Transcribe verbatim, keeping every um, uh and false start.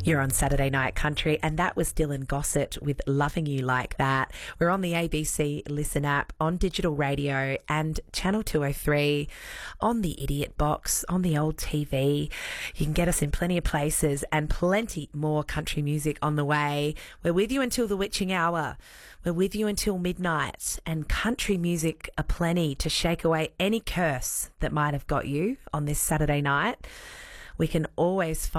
You're on Saturday Night Country, and that was Dylan Gossett with Loving You Like That. We're on the A B C Listen app, on digital radio and Channel two oh three, on the Idiot Box, on the old T V. You can get us in plenty of places and plenty more country music on the way. We're with you until the witching hour. We're with you until midnight, and country music aplenty to shake away any curse that might have got you on this Saturday night. We can always find